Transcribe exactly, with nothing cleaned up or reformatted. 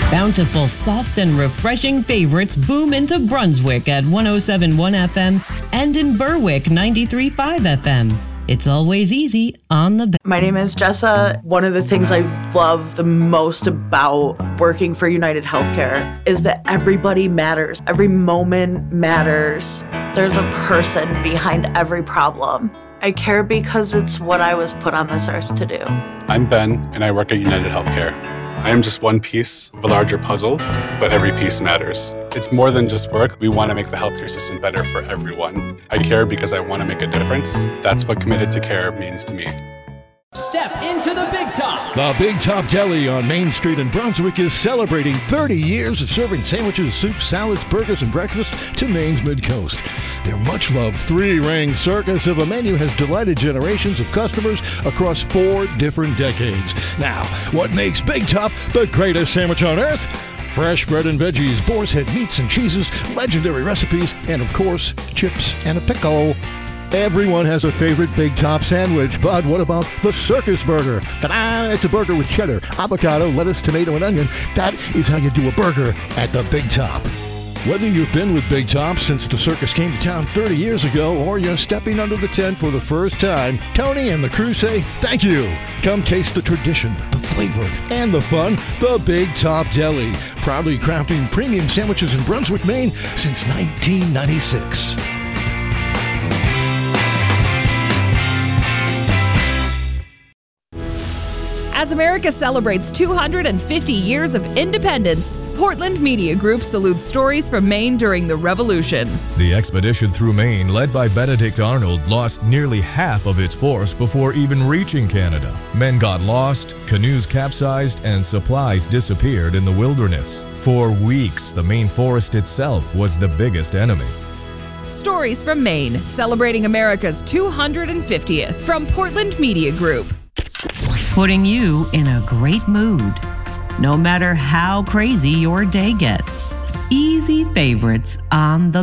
Bountiful, soft, and refreshing favorites boom into Brunswick at one oh seven point one F M and in Berwick ninety-three point five F M. It's always easy on the... My name is Jessa. One of the things I love the most about working for United Healthcare is that everybody matters. Every moment matters. There's a person behind every problem. I care because it's what I was put on this earth to do. I'm Ben, and I work at United Healthcare. I am just one piece of a larger puzzle, but every piece matters. It's more than just work. We want to make the healthcare system better for everyone. I care because I want to make a difference. That's what Committed to Care means to me. Step into the Big Top. The Big Top Deli on Main Street in Brunswick is celebrating thirty years of serving sandwiches, soups, salads, burgers, and breakfast to Maine's Mid-Coast. Their much-loved three-ring circus of a menu has delighted generations of customers across four different decades. Now, what makes Big Top the greatest sandwich on earth? Fresh bread and veggies, boar's head meats and cheeses, legendary recipes, and of course, chips and a pickle. Everyone has a favorite Big Top sandwich, but what about the circus burger? Ta-da! It's a burger with cheddar, avocado, lettuce, tomato, and onion. That is how you do a burger at the Big Top. Whether you've been with Big Top since the circus came to town thirty years ago, or you're stepping under the tent for the first time, Tony and the crew say thank you. Come taste the tradition, the flavor, and the fun. The Big Top Deli, proudly crafting premium sandwiches in Brunswick, Maine since nineteen ninety-six. As America celebrates two hundred fifty years of independence, Portland Media Group salutes stories from Maine during the Revolution. The expedition through Maine, led by Benedict Arnold, lost nearly half of its force before even reaching Canada. Men got lost, canoes capsized, and supplies disappeared in the wilderness. For weeks, the Maine forest itself was the biggest enemy. Stories from Maine, celebrating America's two hundred fiftieth, from Portland Media Group. Putting you in a great mood, no matter how crazy your day gets. Easy favorites on the